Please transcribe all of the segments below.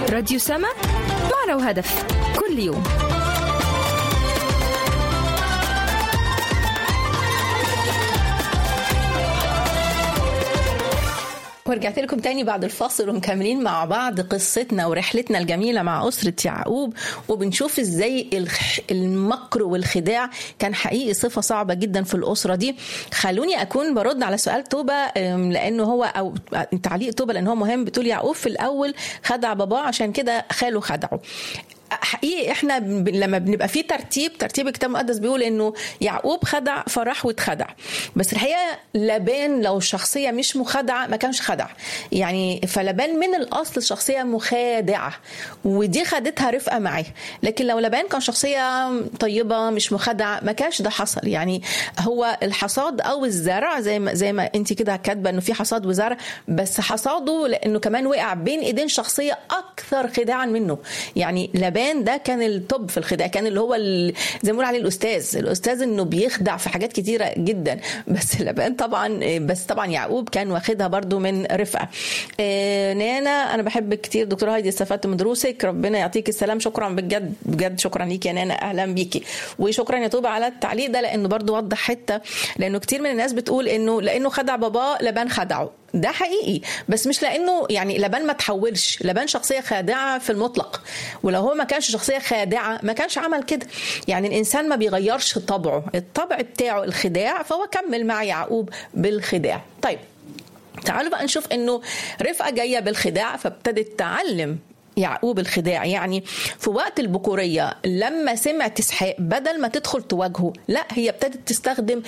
راديو سما، معنى وهدف كل يوم. ورجعت لكم تاني بعد الفاصل ومكملين مع بعض قصتنا ورحلتنا الجميلة مع أسرة يعقوب، وبنشوف ازاي المكر والخداع كان حقيقي صفة صعبة جدا في الأسرة دي. خلوني أكون برد على سؤال توبة لأنه هو أو تعليق توبة لأنه هو مهم. بتقول يعقوب في الأول خدع باباه عشان كده خاله خدعه. حقيقي احنا لما بنبقى في ترتيب الكتاب المقدس بيقول انه يعقوب خدع فراح واتخدع، بس الحقيقه لابان لو الشخصيه مش مخادعه ما كانش خدع يعني. فلابان من الاصل شخصيه مخادعه ودي خدتها رفقه معاه، لكن لو لابان كان شخصيه طيبه مش مخادعه ما كانش ده حصل. يعني هو الحصاد او الزرع زي ما انت كده كاتبه انه في حصاد وزرع، بس حصاده لانه كمان وقع بين ايدين شخصيه اكثر خداعا منه. يعني لابان ده كان التوب في الخداع، كان اللي هو زي ما بنقول عليه الاستاذ انه بيخدع في حاجات كتيره جدا. بس لابان طبعا يعقوب كان واخدها برضو من رفقه. نانا انا بحبك كتير دكتوره هايدي، استفدت من دروسك، ربنا يعطيك السلام. شكرا بجد شكرا ليكي يا نانا، اهلا بيكي. وشكرا يا توبه على التعليق ده لانه برضو وضح حته، لانه كتير من الناس بتقول انه لانه خدع باباه لابان خدعه. ده حقيقي، بس مش لانه يعني لابان ما تحولش. لابان شخصيه خادعه في المطلق، ولو هو ما كانش شخصيه خادعه ما كانش عمل كده. يعني الانسان ما بيغيرش طبعه، الطبع بتاعه الخداع، فهو كمل مع يعقوب بالخداع. طيب تعالوا بقى نشوف انه رفقه جايه بالخداع فابتدت تعلم يعقوب الخداع. يعني في وقت البكورية لما سمعت إسحاق بدل ما تدخل تواجهه، لا هي ابتدت تستخدم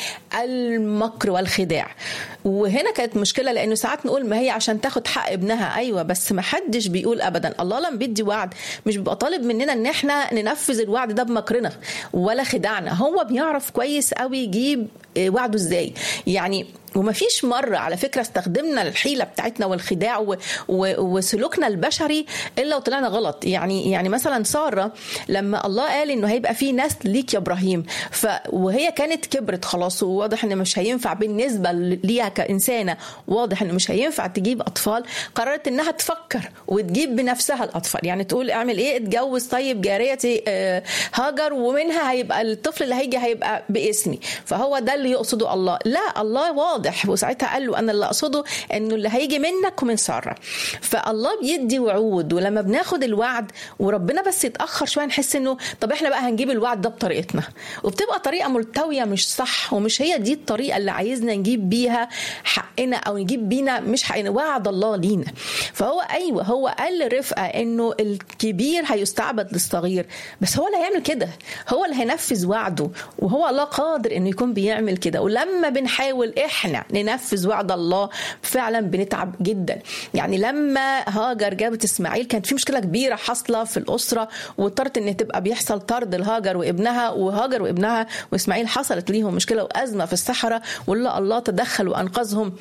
المكر والخداع. وهنا كانت مشكلة، لأنه ساعات نقول ما هي عشان تاخد حق ابنها. أيوة، بس ما حدش بيقول أبدا الله لما بيدي وعد مش بيبقى طالب مننا ان احنا ننفذ الوعد ده بمكرنا ولا خداعنا. هو بيعرف كويس قوي يجيب وعده ازاي يعني. وما فيش مرة على فكرة استخدمنا الحيلة بتاعتنا والخداع وسلوكنا البشري إلا وطلعنا غلط. يعني مثلا سارة لما الله قال إنه هيبقى فيه نسل ليك يا إبراهيم، وهي كانت كبرت خلاص وواضح إنه مش هينفع بالنسبة ليها كإنسانة، واضح إنه مش هينفع تجيب أطفال، قررت إنها تفكر وتجيب بنفسها الأطفال. يعني تقول اعمل إيه، اتجوز طيب جاريتي هاجر ومنها هيبقى الطفل اللي هيجي هيبقى باسمي. فهو ده اللي يقصده الله. لا، الله واضح، وساعتها قال له أنا اللي أقصده إنه اللي هيجي منك ومن سارة. فالله بيدي وعود، ولما بناخد الوعد وربنا بس يتأخر شوية نحس إنه طب إحنا بقى هنجيب الوعد ده بطريقتنا، وبتبقى طريقة ملتوية مش صح، ومش هي دي الطريقة اللي عايزنا نجيب بيها حقنا أو نجيب بينا مش حقنا، وعد الله لينا. فهو أيوة هو قال لرفقة إنه الكبير هيستعبد للصغير، بس هو اللي هيعمل كده، هو اللي هينفذ وعده، وهو الله قادر إنه يكون بيعمل كده. ولما بنحاول إحنا ننفذ وعد الله فعلا بنتعب جدا. يعني لما هاجر جابت اسماعيل كانت في مشكله كبيره حاصله في الاسره، واضطرت ان تبقى بيحصل طرد الهاجر وابنها، وهاجر وابنها واسماعيل حصلت ليهم مشكله وازمه في الصحراء، ولا الله تدخل وانقذهم.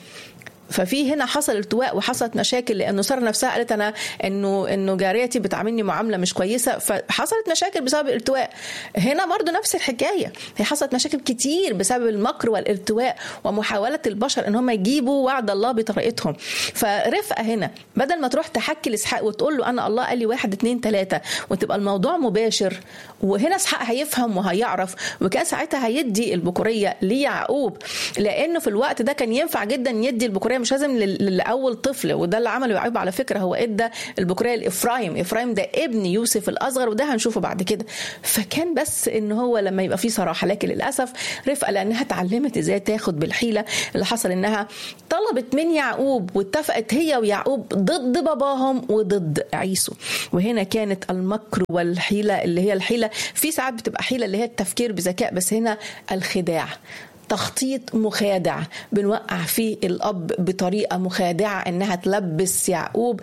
ففي هنا حصل التواء وحصلت مشاكل، لانه ساره نفسها قالت انا انه جاريتي بتعاملني معامله مش كويسه، فحصلت مشاكل بسبب الالتواء. هنا برضو نفس الحكايه، هي حصلت مشاكل كتير بسبب المكر والالتواء ومحاوله البشر ان هم يجيبوا وعد الله بطريقتهم. فرفقه هنا بدل ما تروح تحكي لاسحاق وتقول له انا الله قال لي 1 2 3 وتبقى الموضوع مباشر، وهنا اسحاق هيفهم وهيعرف، وكان ساعتها هيدي البكوريه ليعقوب، لانه في الوقت ده كان ينفع جدا يدي البكوريه مش لازم لأول طفل. وده اللي عمله يعقوب على فكرة، هو ادى البكورية لإفرايم ده ابن يوسف الأصغر، وده هنشوفه بعد كده. فكان بس ان هو لما يبقى فيه صراحة، لكن للأسف رفقة لأنها اتعلمت ازاي تاخد بالحيلة، اللي حصل انها طلبت من يعقوب واتفقت هي ويعقوب ضد باباهم وضد عيسو. وهنا كانت المكر والحيلة، اللي هي الحيلة في ساعات بتبقى حيلة اللي هي التفكير بذكاء، بس هنا الخداع، تخطيط مخادع بنوقع فيه الأب بطريقة مخادعة انها تلبس يعقوب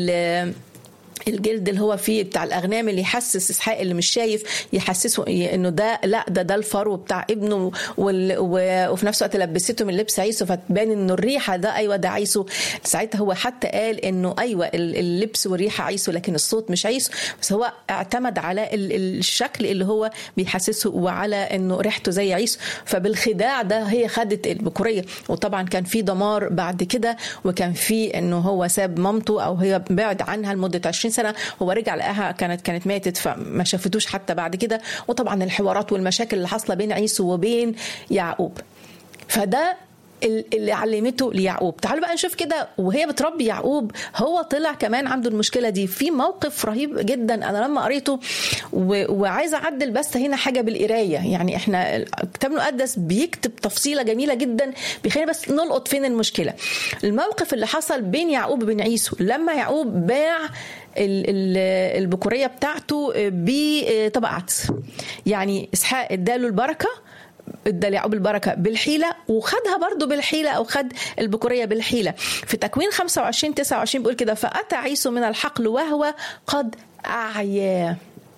الجلد اللي هو فيه بتاع الأغنام، اللي يحسس إسحاق اللي مش شايف، يحسسه إنه ده لا ده الفرو بتاع ابنه، وفي نفس الوقت لبسته من لبس عيسو فتبان إنه الريحة ده أيوة ده عيسو. ساعتها هو حتى قال إنه أيوة اللبس والريحة عيسو لكن الصوت مش عيسو، بس هو اعتمد على الشكل اللي هو بيحسسه وعلى إنه ريحته زي عيسو. فبالخداع ده هي خدت البكورية. وطبعا كان في دمار بعد كده، وكان في إنه هو ساب مامته أو هي بعد عنها لمدة 20 سنة سنة، هو رجع لقاها كانت ماتت فما شافتوش حتى بعد كده. وطبعا الحوارات والمشاكل اللي حاصلة بين عيسو وبين يعقوب، فده اللي علمته ليعقوب. تعالوا بقى نشوف كده وهي بتربي يعقوب هو طلع كمان عنده المشكلة دي. في موقف رهيب جدا أنا لما قريته وعايزة أعدل بس هنا حاجة بالقراية. يعني إحنا الكتاب المقدس بيكتب تفصيلة جميلة جدا بيخلينا بس نلقط فين المشكلة. الموقف اللي حصل بين يعقوب وبين عيسو لما يعقوب باع البكورية بتاعته بطبق عدس. يعني إسحاق اداله البركة، ادى ليعقوب البركه بالحيله وخدها برضو بالحيله، او خد البكوريه بالحيله. في تكوين 25-29 بيقول كده: فاتى عيسو من الحقل وهو قد اعيا.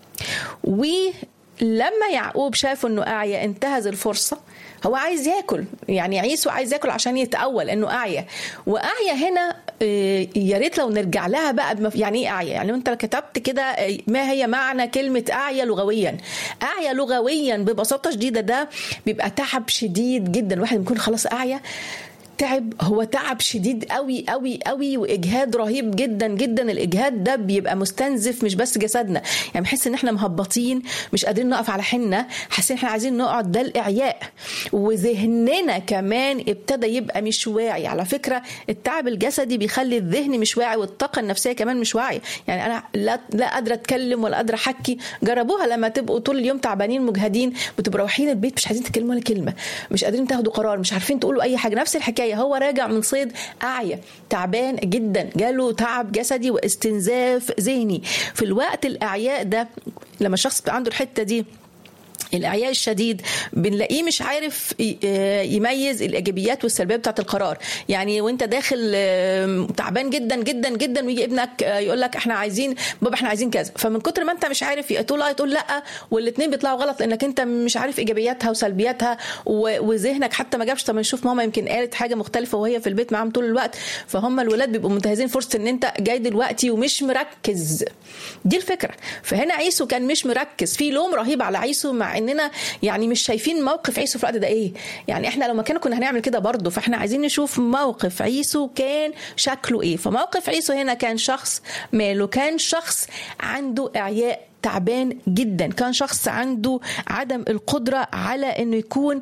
ولما يعقوب شاف انه اعيا انتهز الفرصه. هو عايز ياكل، يعني عيسو عايز ياكل عشان يتأول انه اعيا. واعيا هنا يا ريت لو نرجع لها بقى يعني ايه اعيا. يعني انت كتبت كده ما هي معنى كلمه اعيا لغويا. اعيا لغويا ببساطه شديده ده بيبقى تعب شديد جدا. الواحد بيكون خلاص اعيا، تعب، هو تعب شديد قوي قوي قوي واجهاد رهيب جدا جدا. الاجهاد ده بيبقى مستنزف مش بس جسدنا، يعني بنحس ان احنا مهبطين مش قادرين نقف على حنا، حاسين احنا عايزين نقعد، ده الاعياء. وذهننا كمان ابتدى يبقى مش واعي. على فكره التعب الجسدي بيخلي الذهن مش واعي والطاقه النفسيه كمان مش واعيه. يعني انا لا قادره اتكلم ولا قادره احكي. جربوها لما تبقوا طول اليوم تعبانين مجهدين بتبقوا رايحين البيت مش عايزين تتكلموا ولا كلمه، مش قادرين تاخدوا قرار، مش عارفين تقولوا اي حاجه. نفس الحكايه هو راجع من صيد أعيا تعبان جدا، جاله تعب جسدي واستنزاف ذهني. في الوقت الأعياء ده لما الشخص عنده الحتة دي الإعياء الشديد بنلاقيه مش عارف يميز الإيجابيات والسلبيات بتاعت القرار. يعني وانت داخل تعبان جدا جدا جدا ويجي ابنك يقول لك احنا عايزين بابا احنا عايزين كذا، فمن كتر ما انت مش عارف تقول لا، والاثنين بيطلعوا غلط لانك انت مش عارف إيجابياتها وسلبياتها وذهنك حتى ما جابش. طب نشوف ماما يمكن قالت حاجة مختلفة وهي في البيت معاهم طول الوقت. فهم الولاد بيبقوا منتهزين فرصة ان انت جاي دلوقتي ومش مركز. دي الفكرة. فهنا عيسو كان مش مركز، في لوم رهيب على عيسو مع اننا يعني مش شايفين موقف عيسو في الوقت ده ايه. يعني احنا لو مكانه كنا هنعمل كده برضه. فاحنا عايزين نشوف موقف عيسو كان شكله ايه. فموقف عيسو هنا كان شخص ماله، كان شخص عنده اعياء تعبان جدا، كان شخص عنده عدم القدرة على انه يكون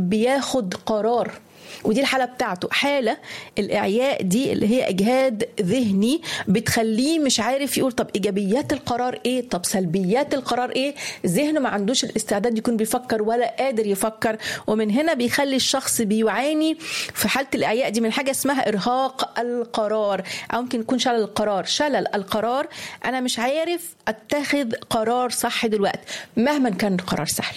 بياخد قرار. ودي الحالة بتاعته، حالة الإعياء دي اللي هي إجهاد ذهني بتخليه مش عارف يقول طب إيجابيات القرار إيه، طب سلبيات القرار إيه. ذهنه ما عندوش الاستعداد يكون بيفكر ولا قادر يفكر. ومن هنا بيخلي الشخص بيعاني في حالة الإعياء دي من حاجة اسمها إرهاق القرار، أو ممكن يكون شلل القرار. شلل القرار، أنا مش عارف أتخذ قرار صح دلوقتي مهما كان القرار سهل،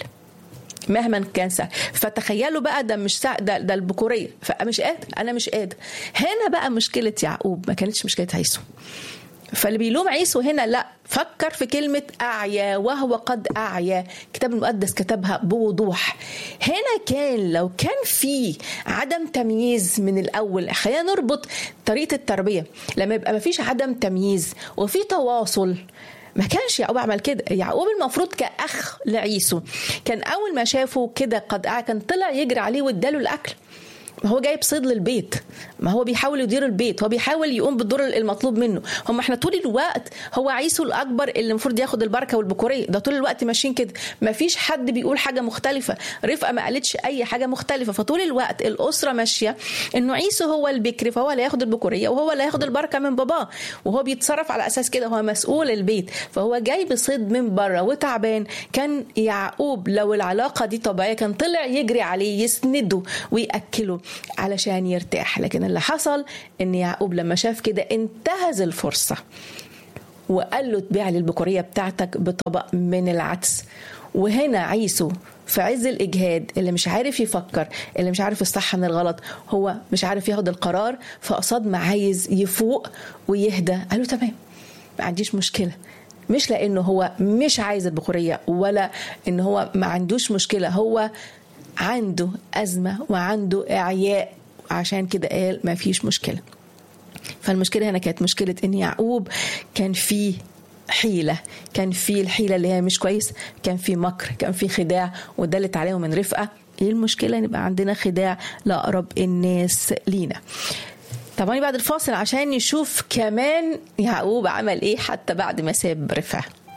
مهما كان سهل. فتخيلوا بقى ده مش ده البكورية، فمش قادر، أنا مش قادر. هنا بقى مشكلة يعقوب ما كانتش مشكلة عيسو. فاللي بيلوم عيسو هنا لا، فكر في كلمة أعيا وهو قد أعيا. الكتاب المقدس كتبها بوضوح. هنا كان لو كان في عدم تمييز من الأول، خلينا نربط طريقة التربية. لما يبقى ما فيش عدم تمييز وفي تواصل، ما كانش يعقوب عمل كده. يعقوب المفروض كأخ لعيسو كان أول ما شافه كده قد كان طلع يجري عليه واداله الأكل. ما هو جايب صيد للبيت، ما هو بيحاول يدير البيت، هو بيحاول يقوم بالدور المطلوب منه. هم احنا طول الوقت هو عيسو الأكبر اللي المفروض ياخد البركة والبكورية، ده طول الوقت ماشيين كده، ما فيش حد بيقول حاجة مختلفة. رفقة ما قالتش أي حاجة مختلفة. فطول الوقت الأسرة ماشية إنه عيسو هو البكر، فهو اللي ياخد البكورية وهو اللي ياخد البركة من باباه، وهو بيتصرف على أساس كده، هو مسؤول البيت. فهو جاي بصيد من بره وتعبان. كان يعقوب لو العلاقة دي طبيعية كان طلع يجري عليه يسنده ويأكله علشان يرتاح. لكن اللي حصل ان يعقوب لما شاف كده انتهز الفرصة وقال له تبيع لي البكورية بتاعتك بطبق من العدس. وهنا عيسو في عز الإجهاد، اللي مش عارف يفكر، اللي مش عارف الصح من الغلط، هو مش عارف ياخد القرار، فقصاد ما عايز يفوق ويهدى قال له تمام ما عنديش مشكلة. مش لأنه هو مش عايز البكورية ولا إنه هو ما عندوش مشكلة، هو عنده أزمة وعنده إعياء، عشان كده قال ما فيش مشكلة. فالمشكلة هنا كانت مشكلة إن يعقوب كان فيه حيلة، كان فيه الحيلة اللي هي مش كويس، كان فيه مكر، كان فيه خداع، ودلت عليهم من رفقة. إيه المشكلة؟ نبقى عندنا خداع لأقرب الناس لينا. طبعا بعد الفاصل عشان نشوف كمان يعقوب عمل ايه حتى بعد ما ساب رفاه.